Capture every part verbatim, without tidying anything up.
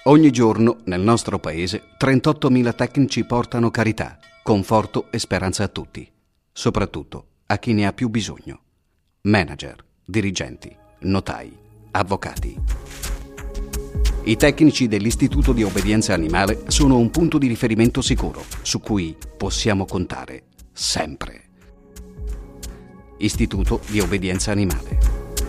Ogni giorno nel nostro paese trentottomila tecnici portano carità, conforto e speranza a tutti, soprattutto a chi ne ha più bisogno. Manager, dirigenti, notai, avvocati. I tecnici dell'Istituto di Obbedienza Animale sono un punto di riferimento sicuro su cui possiamo contare sempre. Istituto di Obbedienza Animale.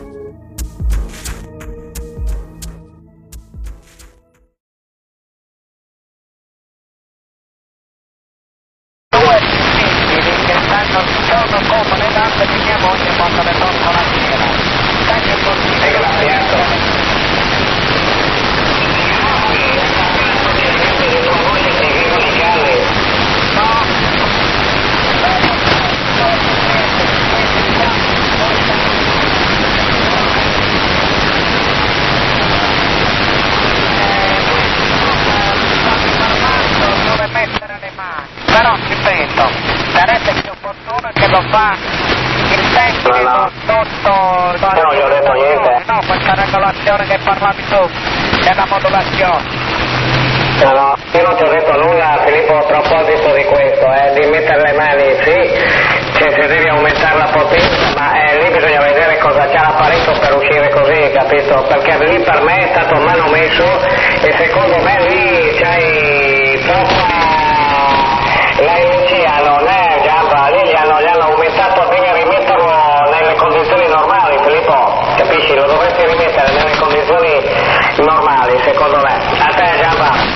Però ripeto, sarebbe più opportuno che lo fa il tecnico no, no. sotto no, non gli ho detto niente. No, questa regolazione che parlavi tu, della modulazione. No, no, io non ti ho detto nulla, Filippo, a proposito di questo, eh, di mettere le mani, sì, cioè se devi aumentare la potenza, ma eh, lì bisogna vedere cosa c'ha l'apparecchio per uscire così, capito? Perché lì per me è stato manomesso e secondo me lì c'hai troppa... La energia non è Giampa, lì gli hanno, gli hanno aumentato, devi rimetterlo nelle condizioni normali, Filippo, capisci? Lo dovresti rimettere nelle condizioni normali, secondo me. A te Giampa?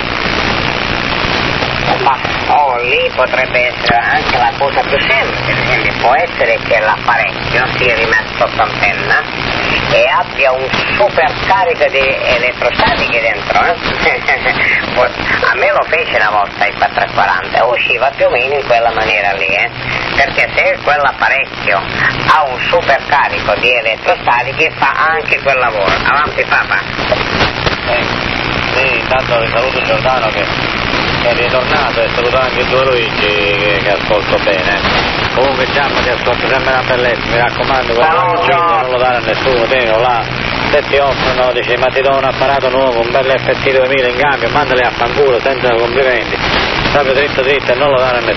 Ma oh, lì potrebbe essere anche la cosa più semplice, ad esempio può essere che l'apparecchio sia rimesso sotto antenna e abbia un super carico di elettrostatiche dentro, eh? A me lo fece una volta il quattrocentoquaranta e usciva più o meno in quella maniera lì, eh? Perché se quell'apparecchio ha un super carico di elettrostatiche fa anche quel lavoro. Avanti papà. Eh, sì, intanto vi saluto Giordano che è ritornato e saluto anche il tuo Luigi che, che ascolto bene. Comunque Giamma ti ascolta sempre una bellezza, mi raccomando, non lo dare a nessuno, tenilo là, se ti offrono, dici ma ti do un apparato nuovo, un bel F T duemila in cambio, mandali a fanculo senza complimenti, proprio dritto dritto e non lo dare a nessuno.